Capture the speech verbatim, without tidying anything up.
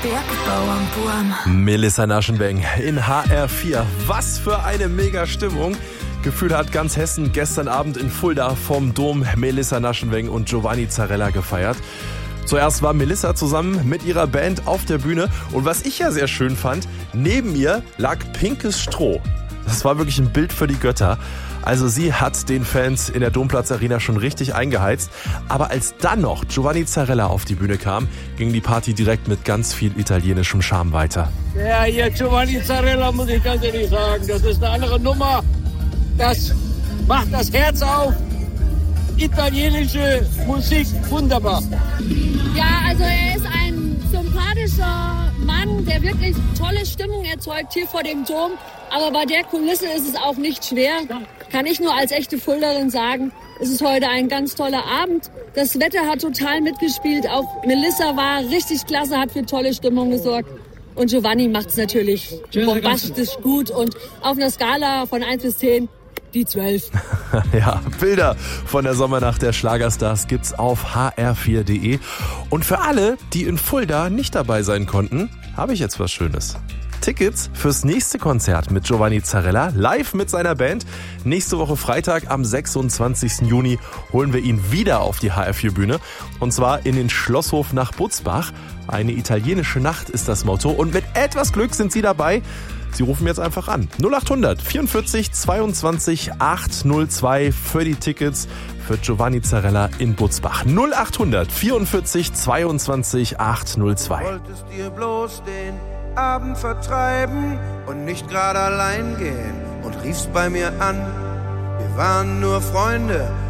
Bergbauernburm. Melissa Naschenweng in H R vier. Was für eine mega Stimmung. Gefühlt hat ganz Hessen gestern Abend in Fulda vom Dom Melissa Naschenweng und Giovanni Zarella gefeiert. Zuerst war Melissa zusammen mit ihrer Band auf der Bühne und was ich ja sehr schön fand, neben ihr lag pinkes Stroh. Das war wirklich ein Bild für die Götter. Also sie hat den Fans in der Domplatz Arena schon richtig eingeheizt. Aber als dann noch Giovanni Zarella auf die Bühne kam, ging die Party direkt mit ganz viel italienischem Charme weiter. Ja, hier Giovanni Zarella, muss ich ganz ehrlich sagen, das ist eine andere Nummer. Das macht das Herz auf. Italienische Musik, wunderbar. Ja, also er ist ein sympathischer Mann, der wirklich tolle Stimmung erzeugt hier vor dem Dom. Aber bei der Kulisse ist es auch nicht schwer. Kann ich nur als echte Fulderin sagen, es ist heute ein ganz toller Abend. Das Wetter hat total mitgespielt. Auch Melissa war richtig klasse, hat für tolle Stimmung gesorgt. Und Giovanni macht es natürlich bombastisch gut. Und auf einer Skala von eins bis zehn die zwölf. Ja, Bilder von der Sommernacht der Schlagerstars gibt's auf h r vier punkt d e. Und für alle, die in Fulda nicht dabei sein konnten, habe ich jetzt was Schönes. Tickets fürs nächste Konzert mit Giovanni Zarella live mit seiner Band. Nächste Woche Freitag am sechsundzwanzigsten Juni holen wir ihn wieder auf die H R vier Bühne. Und zwar in den Schlosshof nach Butzbach. Eine italienische Nacht ist das Motto. Und mit etwas Glück sind Sie dabei. Sie rufen jetzt einfach an. null acht hundert vierundvierzig zweiundzwanzig achthundertzwei für die Tickets für Giovanni Zarella in Butzbach. null acht hundert vierundvierzig zweiundzwanzig achthundertzwei. Wolltest dir bloß den Abend vertreiben und nicht gerade allein gehen und riefst bei mir an. Wir waren nur Freunde